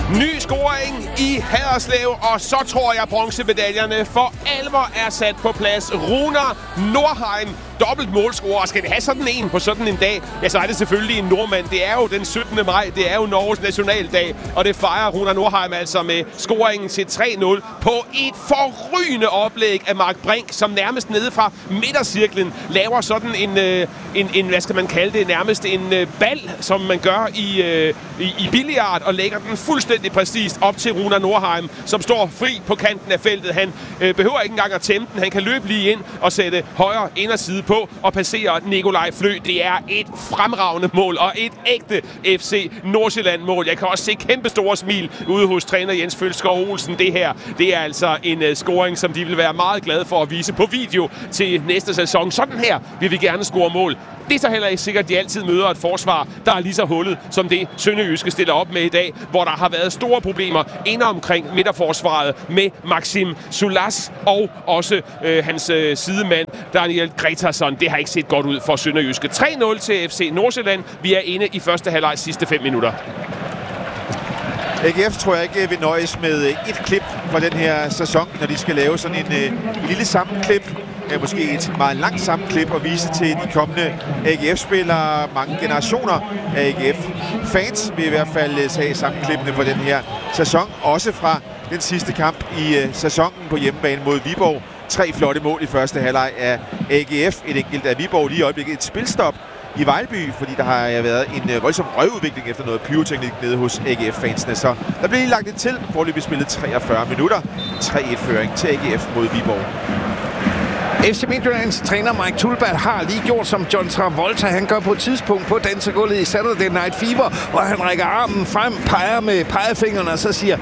Ny scoring i Haderslev, og så tror jeg, bronzemedaljerne for alvor er sat på plads. Runar Nordheim, dobbelt målscorer. Skal det have sådan en på sådan en dag, ja, så er det selvfølgelig en nordmand. Det er jo den 17. maj, det er jo Norges nationaldag, og det fejrer Runar Nordheim altså med scoringen til 3-0 på et forrygende oplæg af Mark Brink, som nærmest nede fra midtercirklen laver sådan en hvad skal man kalde det, nærmest en bal, som man gør i billiard, og lægger den fuldstændig præcist op til Runar Nordheim, som står fri på kanten af feltet. Han behøver ikke engang at tæmme den. Han kan løbe lige ind og sætte højre inderside på og passere Nikolaj Flø. Det er et fremragende mål og et ægte FC Nordsjælland-mål. Jeg kan også se kæmpe store smil ude hos træner Jens Følskov Olsen. Det her, det er altså en scoring, som de vil være meget glade for at vise på video til næste sæson. Sådan her vil vi gerne score mål. Det er så heller ikke sikkert, at de altid møder et forsvar, der er lige så hullet som det Sønderjyske stiller op med i dag, hvor der har været store problemer inde omkring midterforsvaret med Maxim Sulas og også hans sidemand Daniel Gretarsson. Det har ikke set godt ud for Sønderjyske. 3-0 til FC Nordsjælland. Vi er inde i første halvleg sidste 5 minutter. AGF tror jeg ikke vil nøjes med et klip fra den her sæson, når de skal lave sådan en lille sammenklip. Måske et meget langt sammenklip og vise til de kommende AGF-spillere. Mange generationer af AGF-fans vil i hvert fald tage sammenklippene for den her sæson. Også fra den sidste kamp i sæsonen på hjemmebane mod Viborg. 3 flotte mål i første halvleg af AGF. Et enkelt af Viborg lige i øjeblikket. Et spilstop i Vejlby, fordi der har været en voldsom røvudvikling efter noget pyroteknik nede hos AGF-fansene. Så der bliver lige lagt lidt til. Foreløbig spillet 43 minutter. 3-1-føring til AGF mod Viborg. FC Midtjyllands træner Mike Tulbert har lige gjort, som John Travolta han gør på et tidspunkt på dansegulvet i Saturday Night Fever, hvor han rækker armen frem, peger med pegefingrene og så siger,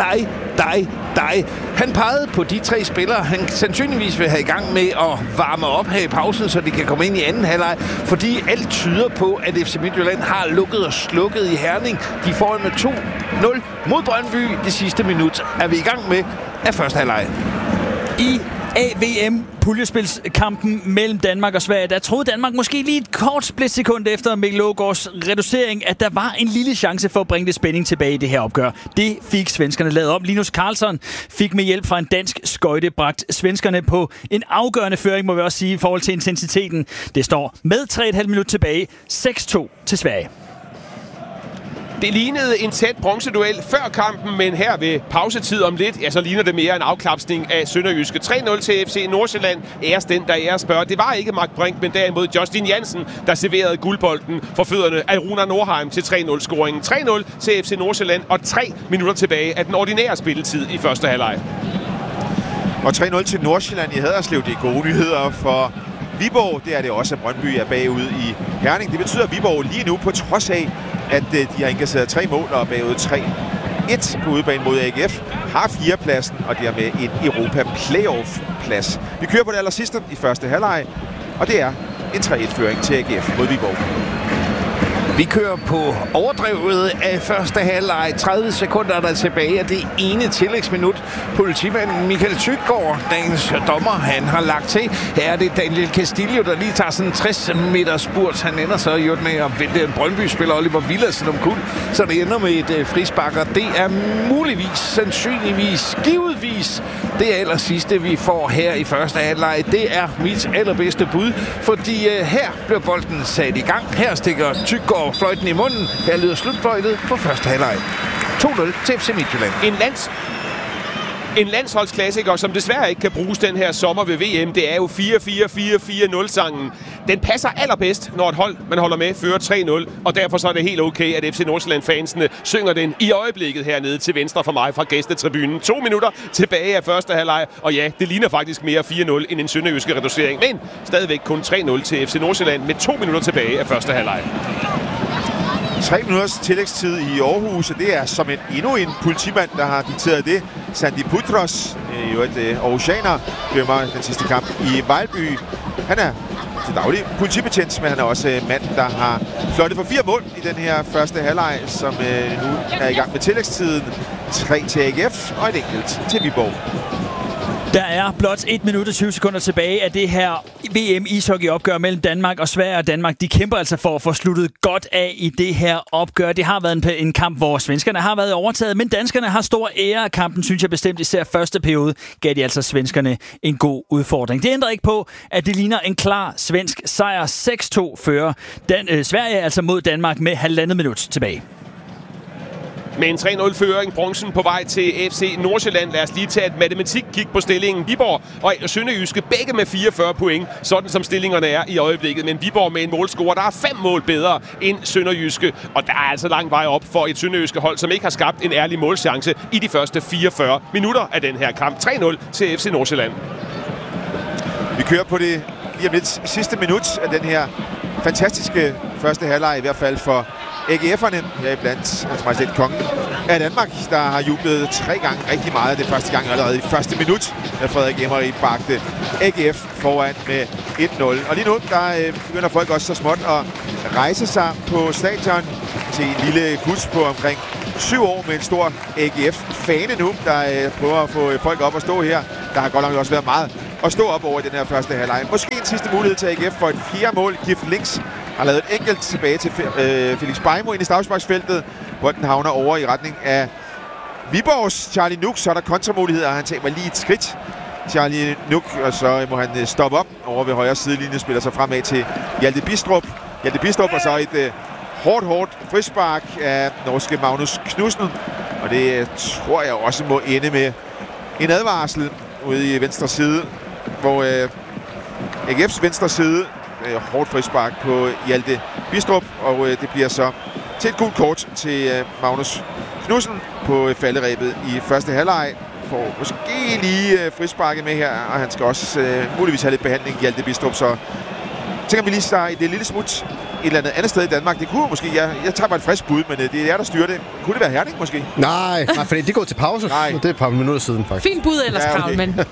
dig. Han pegede på de 3 spillere, han sandsynligvis vil have i gang med at varme op her i pausen, så de kan komme ind i anden halvleg, fordi alt tyder på, at FC Midtjylland har lukket og slukket i Herning. De får med 2-0 mod Brøndby. Det sidste minut er vi i gang med af første halvleg. I AVM-puljespilskampen mellem Danmark og Sverige, der troede Danmark måske lige et kort splitsekund efter Mikkel Aagaards reducering, at der var en lille chance for at bringe det spænding tilbage i det her opgør. Det fik svenskerne lavet om. Linus Karlsson fik med hjælp fra en dansk skøjte bragt svenskerne på en afgørende føring, må vi også sige, i forhold til intensiteten. Det står med 3,5 minutter tilbage. 6-2 til Sverige. Det lignede en tæt bronzeduel før kampen, men her ved pausetid om lidt, ja, så ligner det mere en afklapsning af Sønderjyske. 3-0 til FC Nordsjælland. Æres den, der æres bør. Det var ikke Mark Brink, men derimod Justin Jansen, der serverede guldbolden for fødderne af Runar Nordheim til 3-0-scoringen. 3-0 til FC Nordsjælland, og 3 minutter tilbage af den ordinære spilletid i første halvleg. Og 3-0 til Nordsjælland i Haderslev. Det er gode nyheder for Viborg. Det er det også, at Brøndby er bagud i Herning. Det betyder, at Viborg lige nu, på trods af, at de har indkasseret 3 mål og bagud 3-1 på udebane mod AGF, har 4-pladsen og dermed en Europa-playoff-plads. Vi kører på det aller sidste i første halvleg, og det er en 3-1-føring til AGF mod Viborg. Vi kører på overdrevet af første halvleg. 30 sekunder der tilbage af det ene tillægsminut. Politimanden Michael Tyggaard, dagens dommer, han har lagt til. Her er det Daniel Castillo, der lige tager sådan en 60 meter spurt. Han ender så i med at vente en Brøndby-spiller Oliver Villadsen om kul. Så det ender med et frispark, og det er muligvis, sandsynligvis, givetvis det aller sidste, vi får her i første halvleg. Det er mit allerbedste bud, fordi her bliver bolden sat i gang. Her stikker Tyggaard fløjten i munden. Her lyder slutfløjtet på første halvleg. 2-0 til FC Midtjylland. En landsholdsklassiker, som desværre ikke kan bruges den her sommer ved VM, det er jo 4-4-4-4-0-sangen. Den passer allerbedst, når et hold, man holder med, fører 3-0, og derfor så er det helt okay, at FC Nordsjælland-fansene synger den i øjeblikket hernede til venstre for mig fra gæstetribunen. 2 minutter tilbage af første halvleg, og ja, det ligner faktisk mere 4-0 end en sønderjyske reducering, men stadigvæk kun 3-0 til FC Nordsjælland med 2 minutter tilbage af første halvleg. 3 minutters tillægstid i Aarhus, og det er som endnu en politimand, der har dikteret det. Sandy Putros, jo et aarhusianer, dømmer den sidste kamp i Vejlby. Han er til daglig politibetjent, men han er også mand, der har fløjtet for 4 mål i den her første halvleg, som nu er i gang med tillægstiden. 3 til AGF og et enkelt til Viborg. Der er blot 1 minut og 20 sekunder tilbage af det her VM ishockey-opgør mellem Danmark og Sverige. Og Danmark, de kæmper altså for at få sluttet godt af i det her opgør. Det har været en kamp, hvor svenskerne har været overtaget, men danskerne har stor ære af kampen, synes jeg bestemt. Især første periode gav de altså svenskerne en god udfordring. Det ændrer ikke på, at det ligner en klar svensk sejr. 6-2 fører Sverige altså mod Danmark med 1,5 minut tilbage. Med en 3-0-føring, bronzen på vej til FC Nordsjælland. Lad os lige tage et matematik-kig på stillingen. Viborg og Sønderjyske, begge med 44 point, sådan som stillingerne er i øjeblikket. Men Viborg med en målscorer, der er 5 mål bedre end Sønderjyske. Og der er altså lang vej op for et sønderjyske hold, som ikke har skabt en ærlig målchance i de første 44 minutter af den her kamp. 3-0 til FC Nordsjælland. Vi kører på det lige om lidt sidste minut af den her fantastiske første halvleg, i hvert fald for AGF'erne, heriblandt Hans Majestæt Kongen af Danmark, der har jublet 3 gange rigtig meget. Det første gang allerede i første minut, da Frederik Emmerich bragte AGF foran med 1-0. Og lige nu, der begynder folk også så småt at rejse sig på stadion til en lille gut på omkring 7 år med en stor AGF-fane nu, der prøver at få folk op at stå her. Der har godt nok også været meget at stå op over i den her første halvleg. Måske en sidste mulighed til AGF for et 4. mål. Gift Links har lavet et enkelt tilbage til Felix Beijmo ind i straffesparksfeltet, hvor den havner over i retning af Viborgs Charlie Nuk. Så er der kontramuligheder, og han taber lige et skridt, Charlie Nuk, og så må han stoppe op over ved højre sidelinje, spiller sig fremad til Hjalte Bistrup. Hjalte Bistrup og så et hårdt frispark af norske Magnus Knudsen, og det tror jeg også må ende med en advarsel ude i venstre side, hvor AGF's venstre side hårdt frispark på Hjalte Bistrup, og det bliver så til et gult kort til Magnus Knudsen på falderebet i første halvleg. Får måske lige frisparket med her, og han skal også muligvis have lidt behandling, Hjalte Bistrup, så tænker vi lige sig det lille smut et eller andet sted i Danmark. Det kunne måske, jeg tager bare et frisk bud, men det er der styrer det. Kunne det være Herning måske? Nej, fordi det går til pause. Nej. Det er et par minutter siden, faktisk. Fint bud ellers, Carl, okay. men...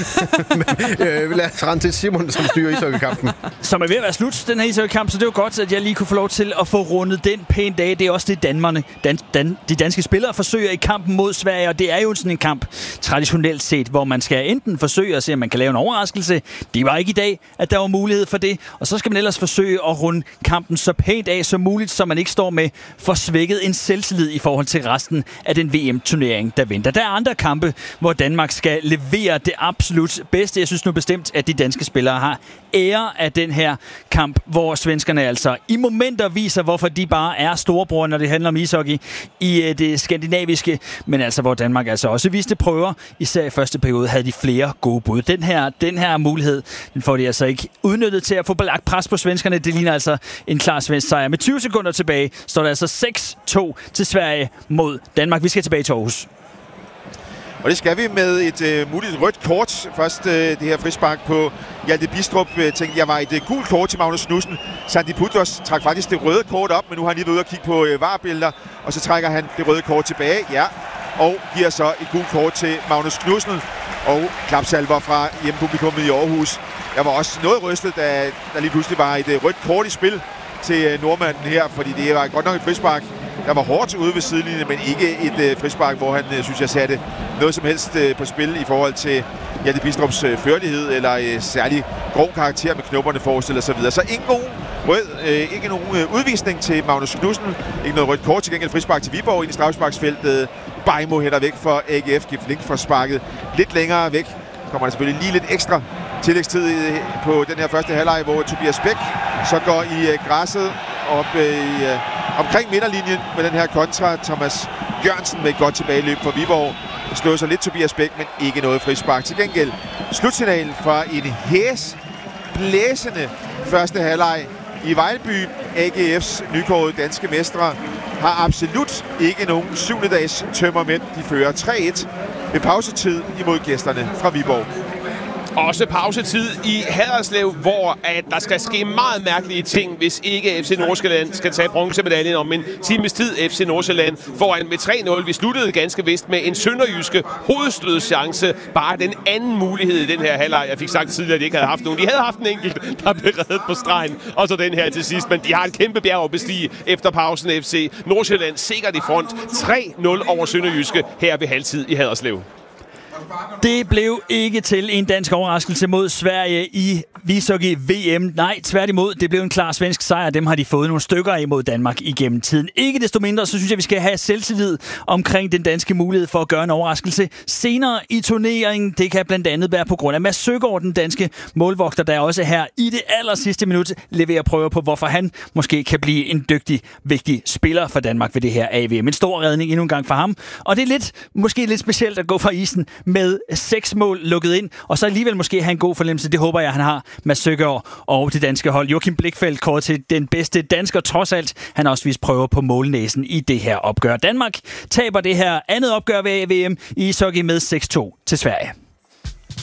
Lad os rende til Simon, som styrer ishockeykampen. Som er ved at være slut, den her ishockeykamp, så det er jo godt, at jeg lige kunne få lov til at få rundet den pænt af. Det er også det, de danske spillere forsøger i kampen mod Sverige, og det er jo sådan en kamp, traditionelt set, hvor man skal enten forsøge at se, om man kan lave en overraskelse. Det var ikke i dag, at der var mulighed for det, og så skal man ellers forsøge at runde kampen så pænt af som muligt, så man ikke står med for svækket en selvtillid i forhold til resten af den VM-turnering, der venter. Der er andre kampe, hvor Danmark skal levere det absolut bedste. Jeg synes nu bestemt, at de danske spillere har ære af den her kamp, hvor svenskerne altså i momenter viser, hvorfor de bare er storebror, når det handler om ishockey i det skandinaviske, men altså hvor Danmark altså også viste prøver. Især i første periode havde de flere gode bud. Den her mulighed, den får de altså ikke udnyttet til at få lagt pres på svenskerne. Det ligner altså en klar svensk sejr. Med 20 sekunder tilbage står der altså 6-2 til Sverige mod Danmark. Vi skal tilbage til Aarhus. Og det skal vi med et muligt rødt kort. Først det her frispark på Hjalte Bistrup. Tænkte, jeg var et gult kort til Magnus Knudsen. Sandy Putos trak faktisk det røde kort op, men nu har han lige været ude og kigge på VAR-billeder, og så trækker han det røde kort tilbage. Ja, og giver så et gult kort til Magnus Knudsen. Og klapsalver fra hjemmepublikummet i Aarhus. Jeg var også noget rystet, da der lige pludselig var et rødt kort i spil til nordmanden her, fordi det var godt nok et frispark, der var hårdt ude ved sidelinjen, men ikke et frispark, hvor han, synes jeg, satte noget som helst på spil i forhold til Hjalte Bistrups førlighed, eller særlig grov karakter med knopperne forestillet og så videre. Så ikke nogen udvisning til Magnus Knudsen, ikke noget rødt kort, til gengæld frispark til Viborg ind i straffesparksfeltet. Beijmo hætter væk for AGF, Gift Link får sparket lidt længere væk. Kommer der selvfølgelig lige lidt ekstra tillægstid på den her første halvleg, hvor Tobias Bæk så går i græsset op omkring midterlinjen med den her kontra. Thomas Jørgensen med et godt tilbageløb for Viborg. Slår sig lidt Tobias Bæk, men ikke noget frispark. Til gengæld slutsignal fra en blæsende første halvleg i Vejlby. AGF's nykårede danske mestre har absolut ikke nogen 7-dages tømmermænd. De fører 3-1 ved pausetid imod gæsterne fra Viborg. Også pausetid i Haderslev, hvor at der skal ske meget mærkelige ting, hvis ikke FC Nordsjælland skal tage bronzemedaljen om en times tid. FC Nordsjælland foran med 3-0. Vi sluttede ganske vist med en sønderjyske hovedstødschance. Bare den anden mulighed i den her halvleg. Jeg fik sagt tidligere, at de ikke havde haft nogen. De havde haft en enkelt, der blev reddet på stregen. Og så den her til sidst. Men de har et kæmpe bjerg at bestige efter pausen. FC Nordsjælland sikkert i front. 3-0 over sønderjyske her ved halvtid i Haderslev. Det blev ikke til en dansk overraskelse mod Sverige i ishockey VM. Nej, tværtimod, det blev en klar svensk sejr. Dem har de fået nogle stykker af mod Danmark igennem tiden. Ikke desto mindre, så synes jeg, vi skal have selvtillid omkring den danske mulighed for at gøre en overraskelse senere i turneringen. Det kan blandt andet være på grund af Mads Søgaard, den danske målvogter, der også her i det aller sidste minut leverer prøver på, hvorfor han måske kan blive en dygtig, vigtig spiller for Danmark ved det her AVM. En stor redning endnu en gang for ham. Og det er måske lidt specielt at gå fra isen med 6 mål lukket ind, og så alligevel måske have en god fornemmelse. Det håber jeg, han har, Mads Søgaard og det danske hold. Joachim Blichfeldt kåret til den bedste dansker trods alt. Han har også vist prøver på målnæsen i det her opgør. Danmark taber det her andet opgør ved VM i ishockey med 6-2 til Sverige.